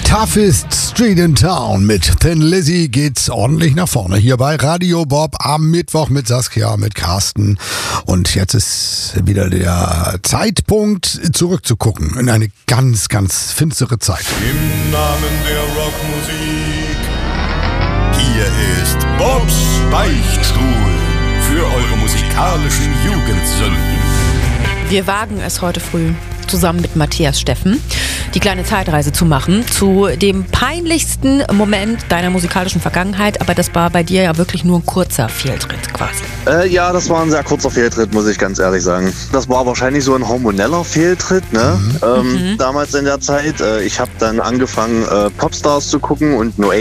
Toughest Street in Town mit Thin Lizzy geht's ordentlich nach vorne. Hier bei Radio Bob am Mittwoch mit Saskia, mit Carsten. Und jetzt ist wieder der Zeitpunkt, zurückzugucken in eine ganz, ganz finstere Zeit. Im Namen der Rockmusik, hier ist Bobs Beichtstuhl für eure musikalischen Jugendsünden. Wir wagen es heute früh, zusammen mit Matthias Steffen, die kleine Zeitreise zu machen zu dem peinlichsten Moment deiner musikalischen Vergangenheit, aber das war bei dir ja wirklich nur ein kurzer Fehltritt quasi. Ja, das war ein sehr kurzer Fehltritt, muss ich ganz ehrlich sagen. Das war wahrscheinlich so ein hormoneller Fehltritt, ne? Damals in der Zeit. Ich habe dann angefangen, Popstars zu gucken und No